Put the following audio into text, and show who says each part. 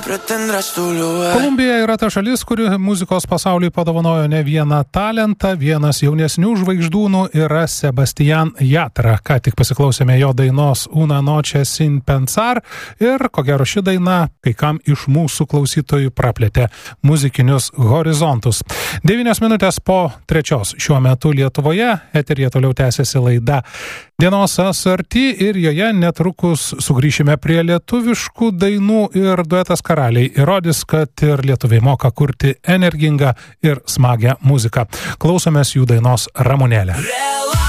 Speaker 1: Kolumbija yra ta šalis, kuri muzikos pasauliui padovanojo ne vieną talentą. Vienas jaunesnių žvaigždūnų yra Sebastián Yatra. Ką tik pasiklausėme jo dainos Una noche sin pensar ir ko gero ši daina kai kam iš mūsų klausytojų praplėtė muzikinius horizontus. 9 minutės po 3 šiuo metu Lietuvoje. Eteryje toliau tęsiasi laida Dienos asarti ir joje netrukus sugrįšime prie lietuviškų dainų ir duetas Karaliai įrodys, kad ir lietuviai moka kurti energingą ir smagią muziką. Klausomės jų dainos Ramunėlė.